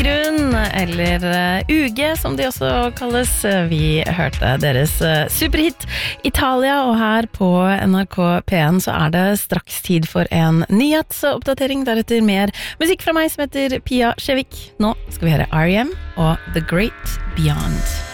Grunn, eller UG som de også kalles. Vi hørte deres superhit Italia, og her på NRK P1 så det straks tid for en nyhetsoppdatering. Deretter mer musikk fra meg som heter Pia Skjevik. Nå skal vi høre R.E.M. og The Great Beyond.